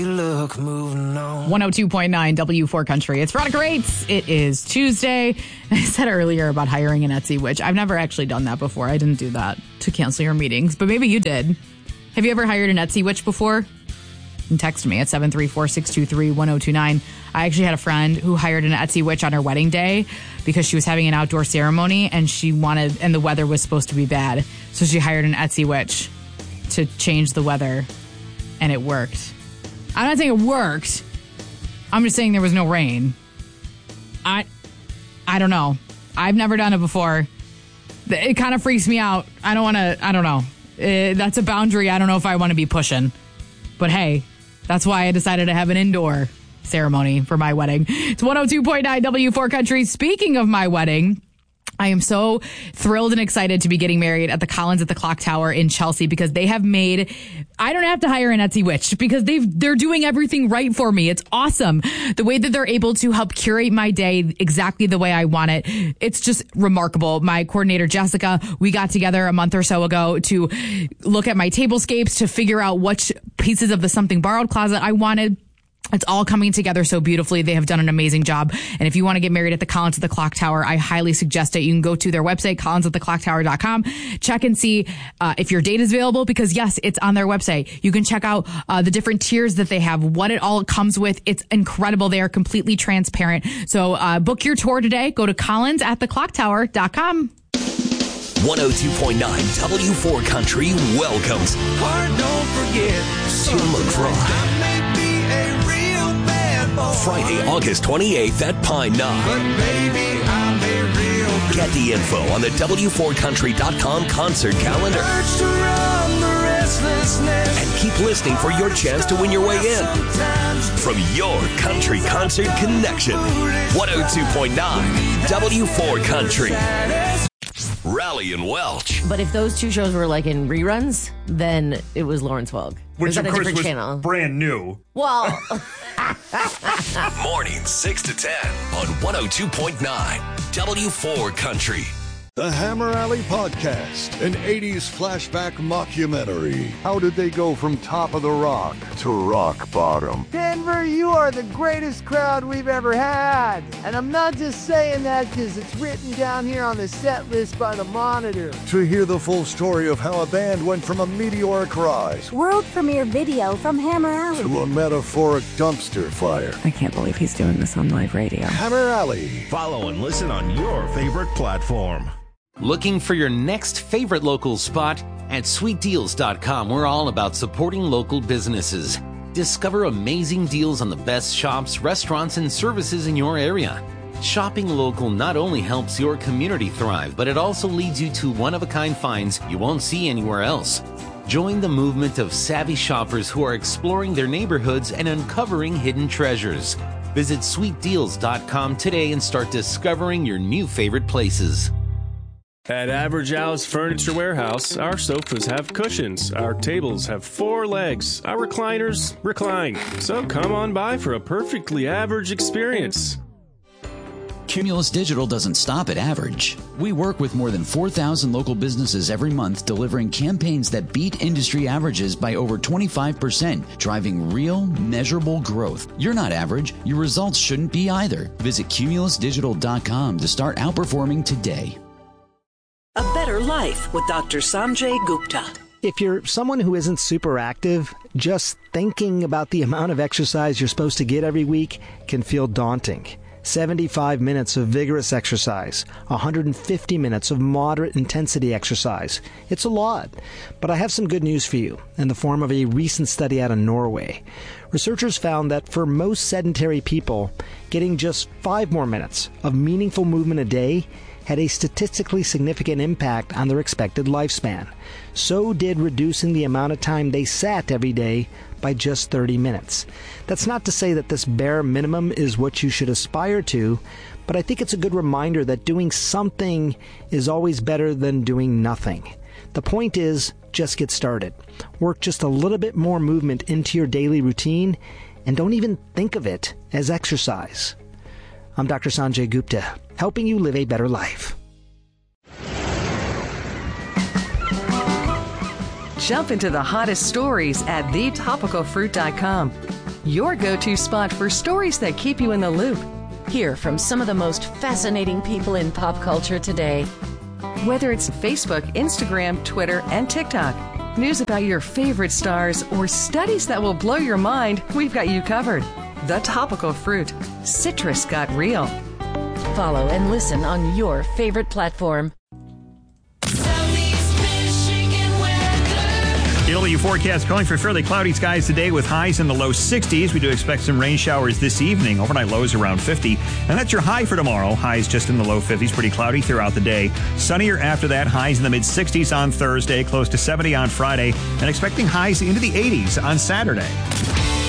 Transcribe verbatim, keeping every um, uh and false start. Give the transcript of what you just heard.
Look, moving on. one oh two point nine W four Country. It's Veronica Rates. It is Tuesday. I said earlier about hiring an Etsy witch. I've never actually done that before. I didn't do that to cancel your meetings, but maybe you did. Have you ever hired an Etsy witch before? And text me at seven three four, six two three, one oh two nine. I actually had a friend who hired an Etsy witch on her wedding day because she was having an outdoor ceremony and she wanted, and the weather was supposed to be bad. So she hired an Etsy witch to change the weather, and it worked. I'm not saying it worked. I'm just saying there was no rain. I I don't know. I've never done it before. It kind of freaks me out. I don't want to, I don't know. Uh, that's a boundary I don't know if I want to be pushing. But hey, that's why I decided to have an indoor ceremony for my wedding. It's one oh two point nine W four Country. Speaking of my wedding, I am so thrilled and excited to be getting married at the Collins at the Clock Tower in Chelsea because they have made, I don't have to hire an Etsy witch because they've, they're doing everything right for me. It's awesome. The way that they're able to help curate my day exactly the way I want it. It's just remarkable. My coordinator, Jessica, we got together a month or so ago to look at my tablescapes to figure out which pieces of the Something Borrowed closet I wanted. It's all coming together so beautifully. They have done an amazing job. And if you want to get married at the Collins at the Clock Tower, I highly suggest it. You can go to their website, collins at the clock tower dot com. Check and see uh, if your date is available because, yes, it's on their website. You can check out uh, the different tiers that they have, what it all comes with. It's incredible. They are completely transparent. So uh, book your tour today. Go to collins at the clock tower dot com. one oh two point nine W four Country welcomes Heart, don't forget. Tim McGraw. Friday, August twenty-eighth at Pine Knob. But baby, I'm a real Get the info on the W four country dot com concert calendar. urge to run the restlessness. And keep listening for your chance to win your way in. From your country concert connection. one oh two point nine W four Country. Raleigh and Welch. But if those two shows were like in reruns, then it was Lawrence Welk. Which, on of a course, different was channel. brand new. Well, Morning six to ten on one oh two point nine W four Country. The Hammer Alley Podcast, an eighties flashback mockumentary. How did they go from top of the rock to rock bottom? Denver, you are the greatest crowd we've ever had. And I'm not just saying that because it's written down here on the set list by the Monitor. To hear the full story of how a band went from a meteoric rise World premiere video from Hammer Alley. to a metaphoric dumpster fire. I can't believe he's doing this on live radio. Hammer Alley. Follow and listen on your favorite platform. Looking for your next favorite local spot? At sweet deals dot com, we're all about supporting local businesses. Discover amazing deals on the best shops, restaurants, and services in your area. Shopping local not only helps your community thrive, but it also leads you to one-of-a-kind finds you won't see anywhere else. Join the movement of savvy shoppers who are exploring their neighborhoods and uncovering hidden treasures. Visit sweet deals dot com today and start discovering your new favorite places. At Average Al's Furniture Warehouse, our sofas have cushions, our tables have four legs, our recliners recline. So come on by for a perfectly average experience. Cumulus Digital doesn't stop at average. We work with more than four thousand local businesses every month, delivering campaigns that beat industry averages by over twenty-five percent, driving real, measurable growth. You're not average. Your results shouldn't be either. Visit cumulus digital dot com to start outperforming today. A better life with Doctor Sanjay Gupta. If you're someone who isn't super active, just thinking about the amount of exercise you're supposed to get every week can feel daunting. seventy-five minutes of vigorous exercise, one hundred fifty minutes of moderate intensity exercise. It's a lot. But I have some good news for you in the form of a recent study out of Norway. Researchers found that for most sedentary people, getting just five more minutes of meaningful movement a day had a statistically significant impact on their expected lifespan. So did reducing the amount of time they sat every day by just thirty minutes. That's not to say that this bare minimum is what you should aspire to, but I think it's a good reminder that doing something is always better than doing nothing. The point is, just get started. Work just a little bit more movement into your daily routine, and don't even think of it as exercise. I'm Doctor Sanjay Gupta, helping you live a better life. Jump into the hottest stories at the topical fruit dot com. your go-to spot for stories that keep you in the loop. Hear from some of the most fascinating people in pop culture today. Whether it's Facebook, Instagram, Twitter, and TikTok, news about your favorite stars, or studies that will blow your mind, we've got you covered. The Topical Fruit. Citrus got real. Follow and listen on your favorite platform. The W forecast calling for fairly cloudy skies today with highs in the low sixties. We do expect some rain showers this evening. Overnight lows around fifty. And that's your high for tomorrow. Highs just in the low fifties. Pretty cloudy throughout the day. Sunnier after that. Highs in the mid sixties on Thursday. Close to seventy on Friday. And expecting highs into the eighties on Saturday.